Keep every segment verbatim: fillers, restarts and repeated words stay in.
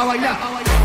pa' bailar.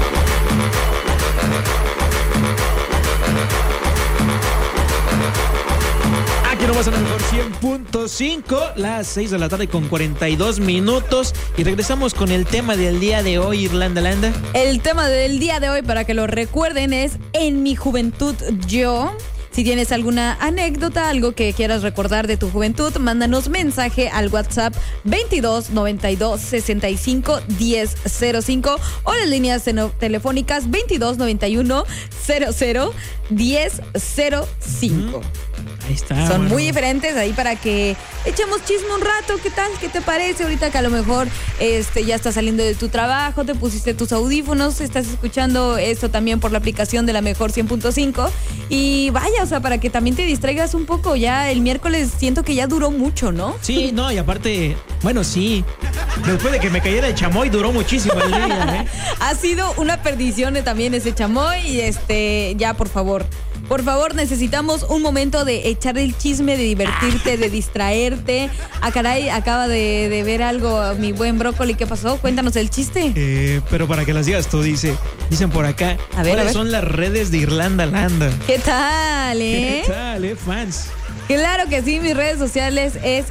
Aquí nomás en el mejor cien punto cinco, las seis de la tarde con cuarenta y dos minutos. Y regresamos con el tema del día de hoy, Irlanda Landa. El tema del día de hoy, para que lo recuerden, es En mi juventud yo. Si tienes alguna anécdota, algo que quieras recordar de tu juventud, mándanos mensaje al WhatsApp veintidós noventa y dos sesenta y cinco diez cero cinco o las líneas telefónicas veintidós noventa y uno cero cero diez cero cinco. Ahí está. Son bueno. muy diferentes ahí para que echemos chisme un rato. ¿Qué tal? ¿Qué te parece? Ahorita que a lo mejor este, ya estás saliendo de tu trabajo, te pusiste tus audífonos, estás escuchando esto también por la aplicación de la Mejor cien punto cinco. Y vaya, o sea, para que también te distraigas un poco. Ya el miércoles siento que ya duró mucho, ¿no? Sí, no, y aparte, bueno, sí. Después de que me cayera el chamoy, duró muchísimo el día, ¿eh? Ha sido una perdición también ese chamoy. Y este, ya, por favor. Por favor, necesitamos un momento de echar el chisme, de divertirte, de distraerte. Ah, caray, acaba de, de ver algo mi buen brócoli. ¿Qué pasó? Cuéntanos el chiste. Eh, pero para que las digas tú, dice, dicen por acá, A ver, a ¿cuáles ver. son las redes de Irlanda Landa? ¿Qué tal, eh? ¿Qué tal, eh, fans? Claro que sí, mis redes sociales es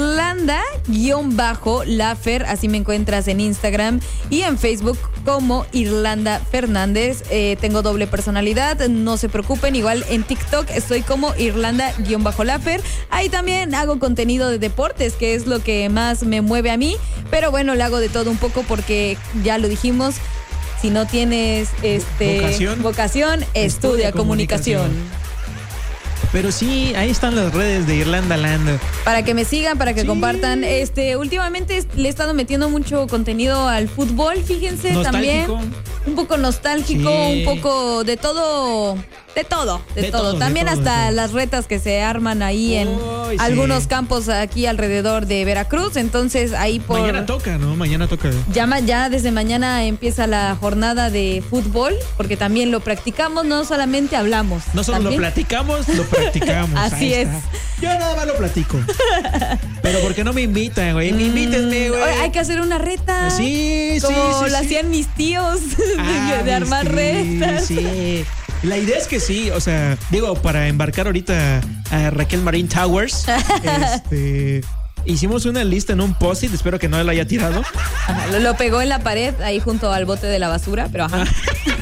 Irlanda-Lafer, así me encuentras en Instagram y en Facebook como Irlanda Fernández. Eh, tengo doble personalidad, no se preocupen, igual en TikTok estoy como Irlanda-Lafer. Ahí también hago contenido de deportes, que es lo que más me mueve a mí, pero bueno, lo hago de todo un poco porque ya lo dijimos, si no tienes este vocación, vocación estudia, estudia comunicación. comunicación. Pero sí, ahí están las redes de Irlanda Landa. Para que me sigan, para que sí. compartan. Este, últimamente le he estado metiendo mucho contenido al fútbol, fíjense, nostálgico. también. Un poco nostálgico, Sí. un poco de todo, de todo, de, De todo. todo, de También todo, hasta de todo. las retas que se arman ahí en Uy, algunos sí. campos aquí alrededor de Veracruz. Entonces ahí por... Mañana toca, ¿no? Mañana toca. Ya, ma- ya desde mañana empieza la jornada de fútbol, porque también lo practicamos, no solamente hablamos. No solo también... lo platicamos, lo practicamos. Así Ahí es. está. Yo nada más lo platico. Pero ¿por qué no me invitan, güey? Me invítenme, güey. Oye, hay que hacer una reta. Sí, sí, Como sí, lo sí. hacían mis tíos Ah, de, de armar sí, retas. Sí. La idea es que sí, o sea, digo, para embarcar ahorita a Raquel Marín Towers, este, hicimos una lista en un post-it, espero que no lo haya tirado. Ajá, lo, lo pegó en la pared ahí junto al bote de la basura, pero ajá.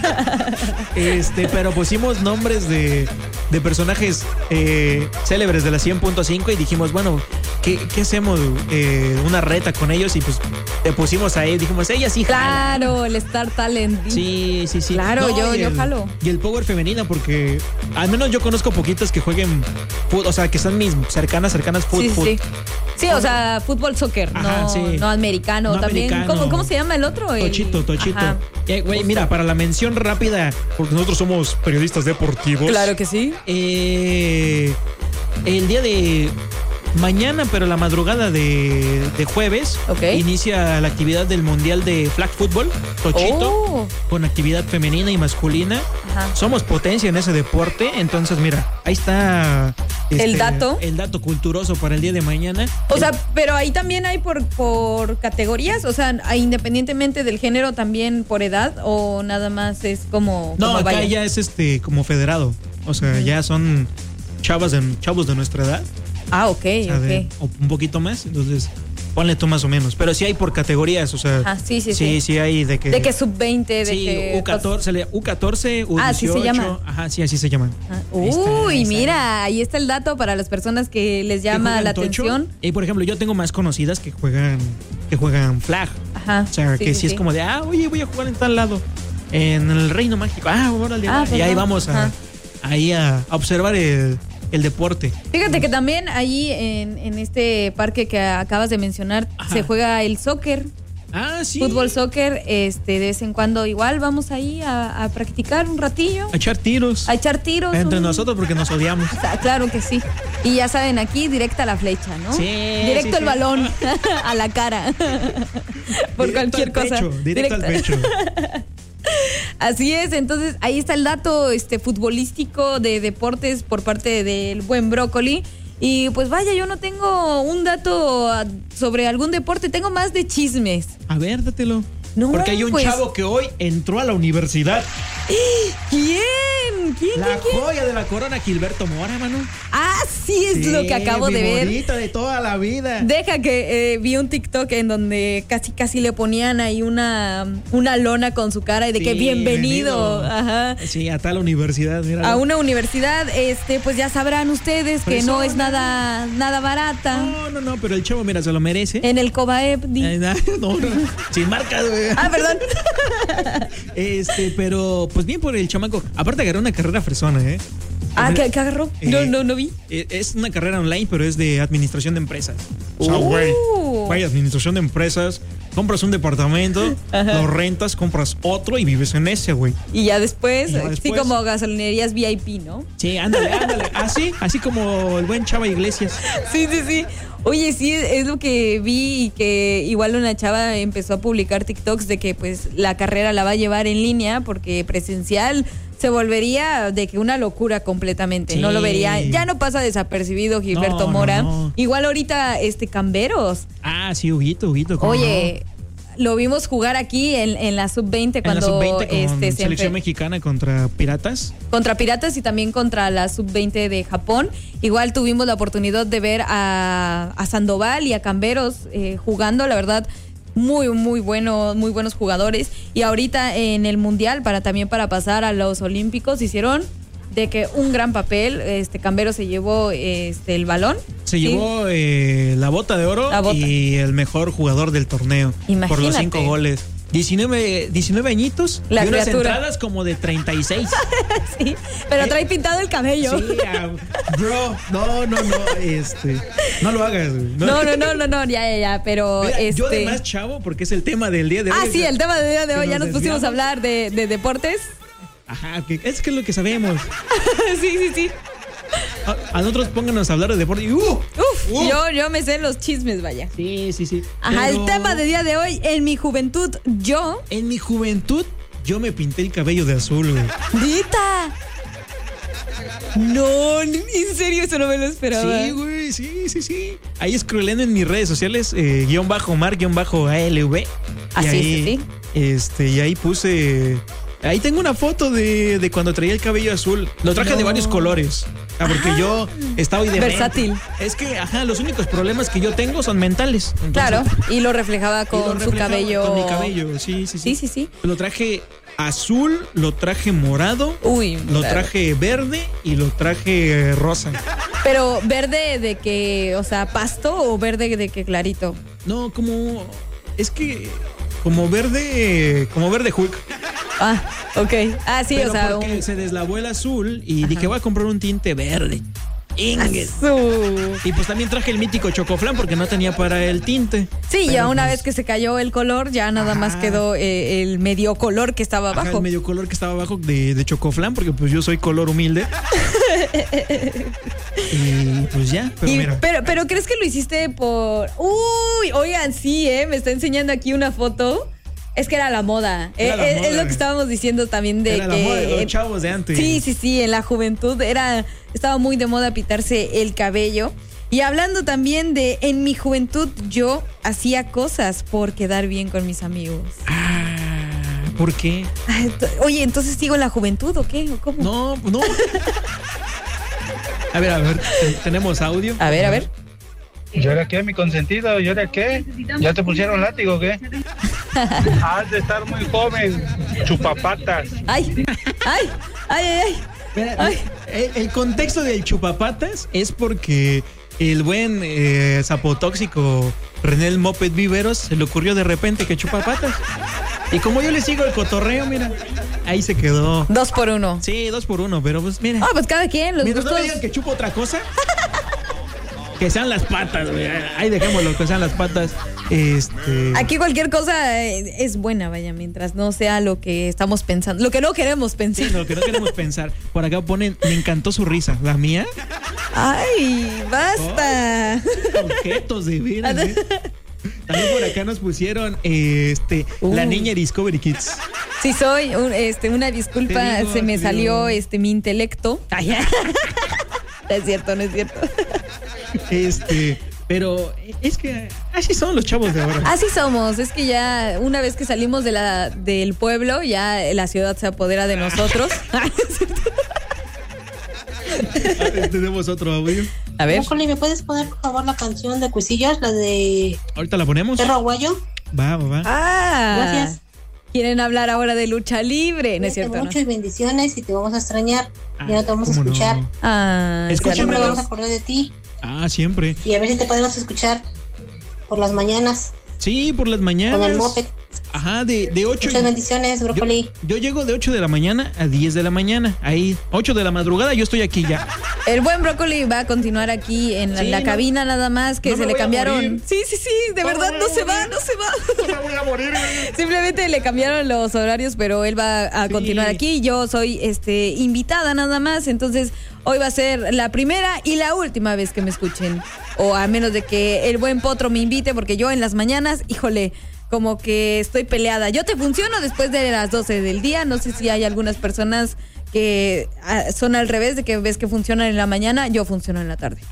Este, pero pusimos nombres de, de personajes eh, célebres de la cien punto cinco y dijimos, bueno, ¿qué, qué hacemos? Eh, una reta con ellos y pues te pusimos ahí, dijimos, ella sí jala. Claro, el Star Talent. Sí, sí, sí. Claro, yo- y yo el- jalo. Y el Power femenina, porque al menos yo conozco poquitas que jueguen fútbol, o sea, que son mis cercanas, cercanas Sí, fútbol. sí, sí. Sí, o sea, fútbol, soccer, Ajá, no, sí. no americano. No también. americano. ¿Cómo, ¿Cómo se llama el otro? El- Tochito, Tochito. Ajá. Eh, güey, mira, para la mención rápida, porque nosotros somos periodistas deportivos. Claro que sí. Eh, el día de mañana, pero la madrugada de, de jueves, Ok. inicia la actividad del Mundial de Flag Football, Tochito, Oh. con actividad femenina y masculina. Ajá. Somos potencia en ese deporte, entonces mira, ahí está este, El dato. el dato culturoso para el día de mañana. O sea, pero ahí también hay por, por categorías, o sea, hay independientemente del género, también por edad, o nada más es como. No, como acá vaya? ya es este como federado, o sea, ya son chavas de, chavos de nuestra edad, Ah, ok, o sea, ok. de- o un poquito más, entonces ponle tú más o menos, pero sí hay por categorías, o sea, Ajá, sí, sí, sí, sí. sí hay de que De que sub veinte, de sí, que. U catorce, le- U catorce, U dieciocho, Ah, ¿así se llama? ajá, sí, así se llaman. Ah, Ahí está, Uy, ahí está. mira, ahí está el dato para las personas que les Que llama juegan la tocho. atención. Y por ejemplo, yo tengo más conocidas que juegan que juegan flag. Ajá. O sea, sí, que sí, sí, es sí. como de, ah, oye, voy a jugar en tal lado. En el Reino Mágico. Ah, órale. Ah, va. pues y ahí no. vamos a, Ajá. ahí a, a observar el, el deporte. Fíjate que también ahí en, en este parque que acabas de mencionar Ajá. se juega el soccer, Ah, sí. fútbol, soccer, este, de vez en cuando igual vamos ahí a, a practicar un ratillo, A echar tiros. a echar tiros. Entre un- nosotros porque nos odiamos. O sea, claro que sí. Y ya saben, aquí directa la flecha, ¿no? Sí, Directo sí, el sí. balón a la cara. Por Directo cualquier al cosa. pecho, directo al pecho. Así es, entonces ahí está el dato este futbolístico de deportes por parte del buen Brócoli. Y pues vaya, yo no tengo un dato ah, sobre algún deporte, tengo más de chismes. A ver, dátelo. No, porque hay un pues. chavo que hoy entró a la universidad. ¿Quién? ¿Quién? La ¿Quién? joya de la corona, Gilberto Mora, mano. Ah, sí, es Sí, lo que acabo mi de ver. morita de toda la vida. Deja que eh, vi un TikTok en donde casi casi le ponían ahí una, una lona con su cara y de Sí, que bienvenido, bienvenido. Ajá. Sí, a tal universidad, mira. A una universidad, este, pues ya sabrán ustedes que no es nada, nada barata. No, no, no, pero el chavo, mira, se lo merece. En el Cobaep, di. Ay, no, no, no, sin marcas, güey. Ah, perdón. Este, pero pues bien por el chamaco. Aparte agarró una carrera fresona, ¿eh? Ah, ¿qué, qué agarró? No, Eh, no, no vi. eh, Es una carrera online, pero es de administración de empresas. O sea, Uh. güey, güey, administración de empresas. Compras un departamento, Ajá. lo rentas, compras otro y vives en ese, güey. Y ya después, Y ya sí, después. como gasolinerías V I P, ¿no? Sí, ándale, ándale. Así, así como el buen Chava Iglesias. Sí, sí, sí. Oye, sí, es lo que vi y que igual una chava empezó a publicar TikToks de que pues la carrera la va a llevar en línea porque presencial se volvería de que una locura completamente. Sí. No lo vería. Ya no pasa desapercibido Gilberto No, no, Mora. no. Igual ahorita, este, Camberos. Ah, sí, Huguito, Huguito. ¿cómo Oye, lo vimos jugar aquí en, en la sub veinte no? En la cuando sub veinte con este, se selección empe- mexicana contra Piratas. contra Piratas y también contra la sub veinte de Japón. Igual tuvimos la oportunidad de ver a, a Sandoval y a Camberos eh, jugando, la verdad, muy, muy buenos, muy buenos jugadores. Y ahorita en el Mundial, para también para pasar a los Olímpicos, hicieron de que un gran papel. Este Camberos se llevó este el balón. Se Sí. llevó eh, la bota de oro La bota. y el mejor jugador del torneo. Por los Imagínate. cinco goles. diecinueve, diecinueve añitos La y unas criatura. entradas como de treinta y seis. Sí, pero Eh, trae pintado el cabello. Sí, ah, bro, no, no, no, este, no lo hagas, güey. No, no, no, no, no, ya, ya, ya, pero Mira, este. yo además, chavo, porque es el tema del día de hoy. Ah, sí, el tema del día de que hoy, ya nos nos pusimos a desviamos. hablar de, de deportes. Ajá, que es que es lo que sabemos. Sí, sí, sí. A, a nosotros pónganos a hablar de deporte y ¡uh! Uf, Uh. yo, yo me sé los chismes, vaya. Sí, sí, sí. Ajá, Pero el tema del día de hoy, en mi juventud, yo, En mi juventud, yo me pinté el cabello de azul, güey. Dita. No, en serio, eso no me lo esperaba. Sí, güey, sí, sí, sí. Ahí scrollando en mis redes sociales, eh, guión bajo mar, guión bajo A L V. Ah, Y sí, ahí, sí, sí. Este, y ahí puse. Ahí tengo una foto de, de cuando traía el cabello azul. Lo traje No. de varios colores. Ah, porque yo estaba hoy de Versátil. Es que, ajá, los únicos problemas que yo tengo son mentales. Entonces, Claro, y lo reflejaba y lo con su reflejaba cabello. Con mi cabello, sí, sí, sí. Sí, sí, sí. Lo traje azul, lo traje morado, Uy, lo claro. traje verde y lo traje eh, rosa. Pero verde de que, o sea, pasto o verde de que clarito. No, como. Es que. Como verde. Como verde Hulk. Ah, ok. Ah, sí, Pero o sea, porque un se deslavó el azul y Ajá. dije, voy a comprar un tinte verde. Ingues. azul. Y pues también traje el mítico Chocoflan porque no tenía para el tinte. Sí, ya Pero, una pues, vez que se cayó el color, ya nada más Ajá. quedó eh, el medio color que estaba ajá, abajo. el medio color que estaba abajo de, de Chocoflan porque pues yo soy color humilde. Y pues ya, pero Y- mira. pero, pero ¿crees que lo hiciste por...? Uy, oigan, sí, ¿eh? Me está enseñando aquí una foto. Es que era la moda. Era Eh, la eh, moda, es lo que güey. estábamos diciendo también de Era la que... moda de los chavos de antes. Sí, sí, sí, en la juventud era estaba muy de moda pintarse el cabello. Y hablando también de en mi juventud yo hacía cosas por quedar bien con mis amigos. Ah, ¿por qué? Ay, ento- Oye, entonces sigo en la juventud o qué? ¿O cómo? No, no. A ver, a ver, ten- tenemos audio. A ver, a ver. ¿Y ahora qué, mi consentido? ¿Y ahora qué? ¿Ya te pusieron látigo o qué? Has de estar muy joven, chupapatas. Ay, ay, ay, ay, ay. Mira, Ay. el, el contexto del chupapatas es porque el buen eh, sapotóxico René el Moped Viveros se le ocurrió de repente que chupapatas. Y como yo le sigo el cotorreo, mira, ahí se quedó. Dos por uno. Sí, dos por uno, pero pues mira. Ah, pues cada quien, los Mientras no me gustos. digan que chupo otra cosa, que sean las patas, güey. Ahí dejémoslo, que sean las patas. Este. Aquí cualquier cosa eh, es buena, vaya, mientras no sea lo que estamos pensando, lo que no queremos pensar. Sí, lo que no queremos pensar. Por acá ponen, me encantó su risa. ¿La mía? Ay, basta. Objetos de veras, ¿eh? También por acá nos pusieron este Uh. la niña Discovery Kids. Sí soy, un- este, una disculpa, Te digo, se me te salió digo. este mi intelecto. Ay, no es cierto, no es cierto. Este, Pero es que así son los chavos de ahora. Así somos, es que ya una vez que salimos de la del pueblo, ya la ciudad se apodera de nosotros. Tenemos otro audio. A ver. Mócoli, ¿me puedes poner por favor la canción de Cuisillas, la de Ahorita la ponemos. Perro Aguayo? Va, va, va. Ah, Gracias. Quieren hablar ahora de lucha libre, ¿no es cierto? Muchas ¿no? bendiciones y te vamos a extrañar. Ah, Ya no te vamos a ¿cómo escuchar. no? Ah, Escúchame. Siempre saludos. vamos a acordar de ti Ah, siempre. y a ver si te podemos escuchar por las mañanas Sí, por las mañanas. con el moped. Ajá, de, de ocho. Muchas bendiciones, Yo, Brócoli. yo llego de ocho de la mañana a diez de la mañana. Ahí, ocho de la madrugada, yo estoy aquí ya. El buen Brócoli va a continuar aquí en la, Sí, la no- cabina nada más, que no se me le voy a cambiaron. morir. Sí, sí, sí, de No me verdad voy a no se va, morir. no se va. No me voy a morir, güey. Simplemente le cambiaron los horarios, pero él va a Sí. continuar aquí. Yo soy este invitada nada más, entonces hoy va a ser la primera y la última vez que me escuchen. O a menos de que el buen Potro me invite, porque yo en las mañanas, híjole, como que estoy peleada. Yo te funciono después de las doce del día. No sé si hay algunas personas que ah, son al revés, de que ves que funcionan en la mañana, yo funciono en la tarde.